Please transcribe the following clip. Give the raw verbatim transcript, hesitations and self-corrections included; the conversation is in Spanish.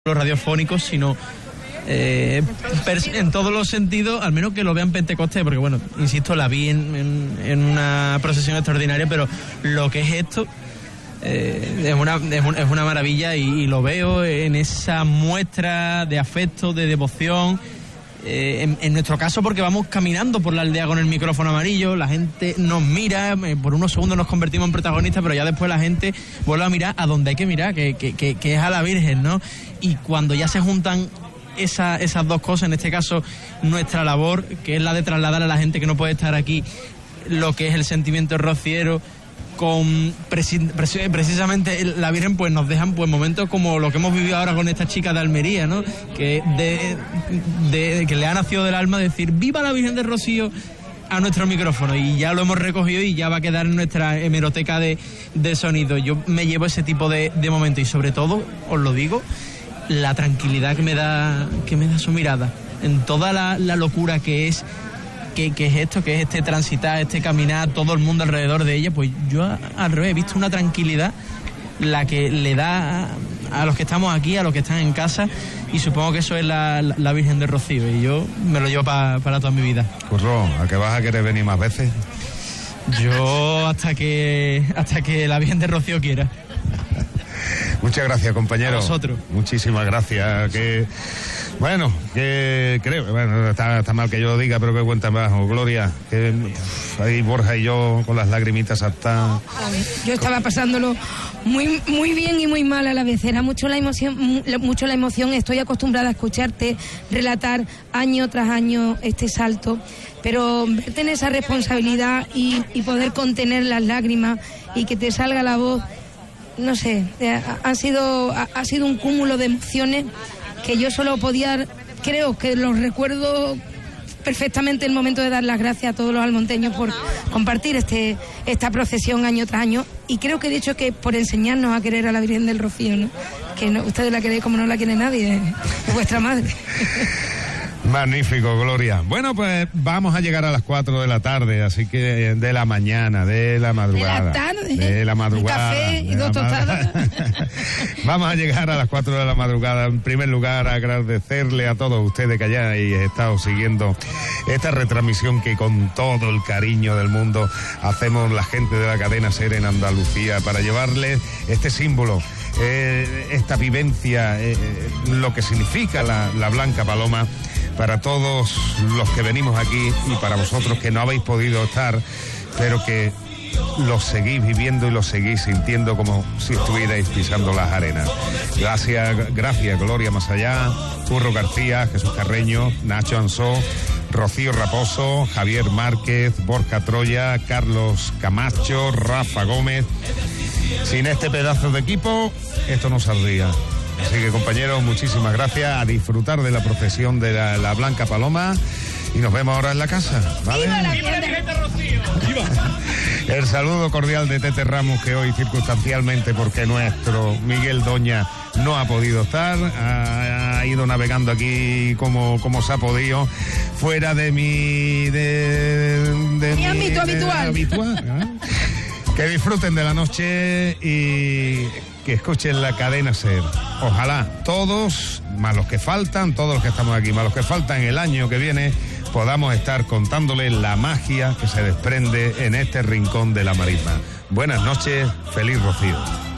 radiofónicos, sino eh, en todos los sentidos, al menos que lo vean Pentecostés, porque bueno, insisto, la vi en, en, en una procesión extraordinaria, pero lo que es esto eh, es, una, es, un, es una maravilla y, y lo veo en esa muestra de afecto, de devoción. Eh, en, en nuestro caso porque vamos caminando por la aldea con el micrófono amarillo, la gente nos mira, eh, por unos segundos nos convertimos en protagonistas, pero ya después la gente vuelve a mirar a donde hay que mirar, que, que, que, que es a la Virgen, ¿no? Y cuando ya se juntan esa, esas dos cosas, en este caso nuestra labor, que es la de trasladar a la gente que no puede estar aquí lo que es el sentimiento rociero, con preci- precisamente la Virgen, pues nos dejan pues momentos como lo que hemos vivido ahora con esta chica de Almería, ¿no? Que de, de, de que le ha nacido del alma decir ¡viva la Virgen del Rocío! A nuestro micrófono, y ya lo hemos recogido y ya va a quedar en nuestra hemeroteca de, de sonido. Yo me llevo ese tipo de, de momentos y sobre todo, os lo digo, la tranquilidad que me da, que me da su mirada en toda la, la locura que es Que, que es esto, que es este transitar, este caminar, todo el mundo alrededor de ella. Pues yo a, al revés he visto una tranquilidad la que le da a, a los que estamos aquí, a los que están en casa, y supongo que eso es la, la, la Virgen del Rocío, y yo me lo llevo pa, para toda mi vida. Curro, ¿a qué vas a querer venir más veces? Yo hasta que hasta que la Virgen del Rocío quiera. Muchas gracias, compañero. A vosotros. Muchísimas gracias. Que bueno, que creo, bueno, está, está mal que yo lo diga, pero que cuenta bajo, Gloria, que uf, ahí Borja y yo con las lagrimitas hasta... Yo estaba pasándolo muy muy bien y muy mal a la vez, era mucho la emoción, mucho la emoción, estoy acostumbrada a escucharte relatar año tras año este salto, pero verte en esa responsabilidad y, y poder contener las lágrimas y que te salga la voz, no sé, ha, ha sido ha, ha sido un cúmulo de emociones que yo solo podía, creo que los recuerdo perfectamente el momento de dar las gracias a todos los almonteños por compartir este esta procesión año tras año, y creo que he dicho que por enseñarnos a querer a la Virgen del Rocío, ¿no? Que no, ustedes la queréis como no la quiere nadie, es vuestra madre. Magnífico, Gloria. Bueno, pues vamos a llegar a las cuatro de la tarde, así que de la mañana, de la madrugada. De la tarde. De la madrugada. Un café y dos tostadas. Vamos a llegar a las cuatro de la madrugada. En primer lugar, agradecerle a todos ustedes que hayáis estado siguiendo esta retransmisión que con todo el cariño del mundo hacemos la gente de la cadena SER en Andalucía para llevarles este símbolo, eh, esta vivencia, eh, lo que significa la, la Blanca Paloma, para todos los que venimos aquí y para vosotros que no habéis podido estar, pero que lo seguís viviendo y lo seguís sintiendo como si estuvierais pisando las arenas. Gracias, gracias Gloria Más Allá, Curro García, Jesús Carreño, Nacho Ansó, Rocío Raposo, Javier Márquez, Borja Troya, Carlos Camacho, Rafa Gómez. Sin este pedazo de equipo, esto no saldría. Así que, compañeros, muchísimas gracias, a disfrutar de la procesión de la, la Blanca Paloma, y nos vemos ahora en la casa, ¿vale? ¡Viva la Virgen del Rocío! El saludo cordial de Tete Ramos, que hoy circunstancialmente, porque nuestro Miguel Doña no ha podido estar, ha, ha ido navegando aquí como, como se ha podido, fuera de mi... de, de mi ámbito de, habitual. habitual, ¿eh? Que disfruten de la noche y que escuchen la cadena SER. Ojalá todos, más los que faltan, todos los que estamos aquí, más los que faltan el año que viene, podamos estar contándoles la magia que se desprende en este rincón de la marisma. Buenas noches, feliz Rocío.